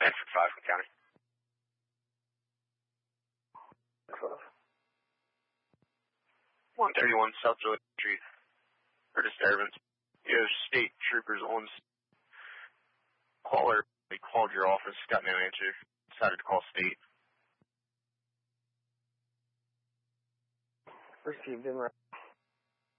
Bedford 5 from County. 131 South Georgia Street. For disturbance. You have state troopers on caller. They called your office, got no answer. Decided to call state. Received in